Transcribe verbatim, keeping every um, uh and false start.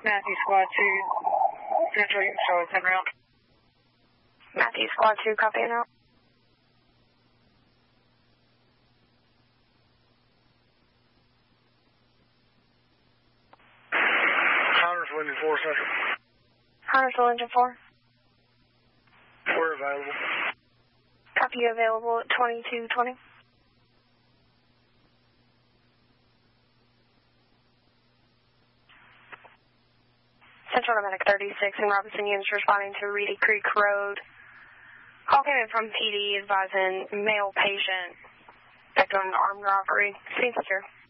Matthew Squad two, Central, Charlotte, en route. Matthew Squad two, copy en route. Huntersville Engine four, Central. Huntersville Engine four. We're available. Copy you available at twenty-two twenty. Central Automatic thirty-six and Robinson units responding to Reedy Creek Road. Call came in from P D advising male patient victim of armed robbery. Seems secure.